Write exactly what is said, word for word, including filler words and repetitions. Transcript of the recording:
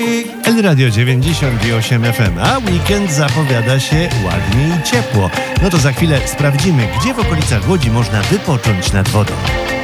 El Radio dziewięćdziesiąt osiem F M, a weekend zapowiada się ładnie i ciepło. No to za chwilę sprawdzimy, gdzie w okolicach Łodzi można wypocząć nad wodą.